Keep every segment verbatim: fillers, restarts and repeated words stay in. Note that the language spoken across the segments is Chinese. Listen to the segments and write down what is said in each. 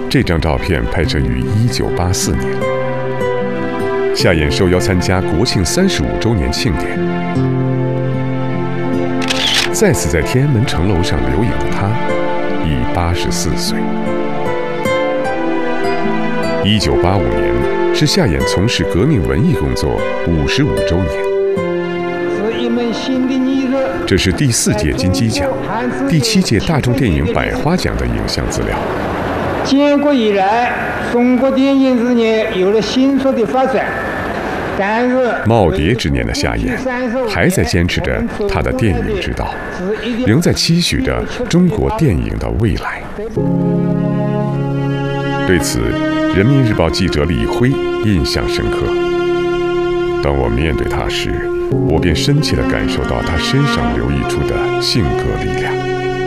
这张照片拍摄于一九八四年，夏衍受邀参加国庆三十五周年庆典。再次在天安门城楼上留影的他，已八十四岁。一九八五年是夏衍从事革命文艺工作五十五周年。 是一门新的艺术。 这是第四届金鸡奖、第七届大众电影百花奖的影像资料。 建国以来，中国电影事业有了迅速的发展。但是， 耄耋之年的夏衍还在坚持着他的电影之道，仍在期许着中国电影的未来。对此，人民日报记者李辉印象深刻。当我面对他时，我便深切地感受到他身上流溢出的性格力量。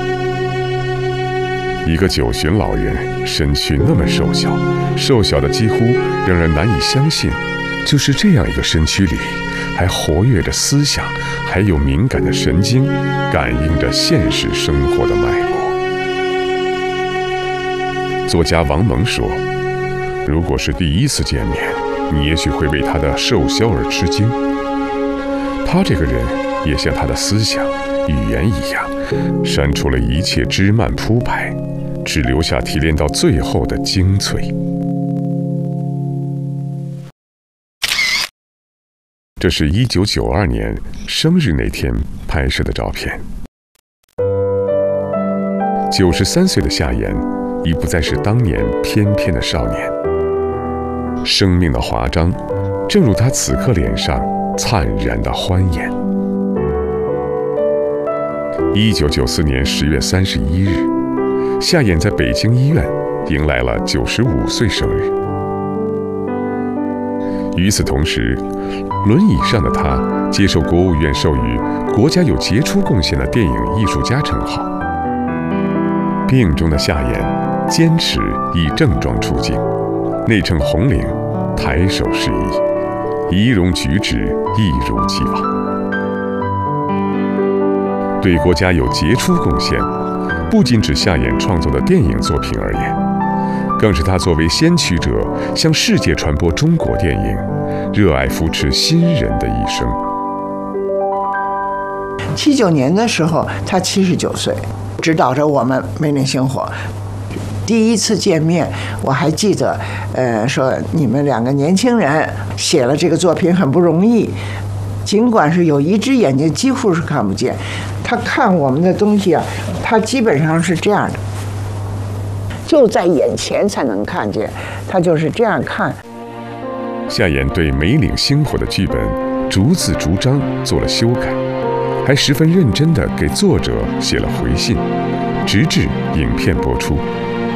一个九旬老人，身躯那么瘦小，瘦小的几乎让人难以相信，就是这样一个身躯里，还活跃着思想，还有敏感的神经，感应着现实生活的脉搏。作家王蒙说，如果是第一次见面，你也许会为他的瘦削而吃惊。他这个人也像他的思想、语言一样，删除了一切枝蔓铺排，只留下提炼到最后的精粹。这是一九九二年生日那天拍摄的照片。九十三岁的夏衍已不再是当年翩翩的少年，生命的华章，正如他此刻脸上灿然的欢颜。一九九四年十月三十一日，夏衍在北京医院迎来了九十五岁生日。与此同时，轮椅上的他接受国务院授予国家有杰出贡献的电影艺术家称号。病中的夏衍坚持以正装出镜，内衬红领，抬手示意，仪容举止一如既往。对国家有杰出贡献，不仅指夏衍创作的电影作品而言，更是他作为先驱者向世界传播中国电影，热爱扶持新人的一生。 七九年的时候，他七十九岁，指导着我们《美丽星火》。第一次见面，我还记得，呃，说你们两个年轻人写了这个作品很不容易，尽管是有一只眼睛几乎是看不见，他看我们的东西啊，他基本上是这样的，就在眼前才能看见，他就是这样看。 夏衍对《梅岭星火》的剧本逐字逐章做了修改，还十分认真地给作者写了回信，直至影片播出。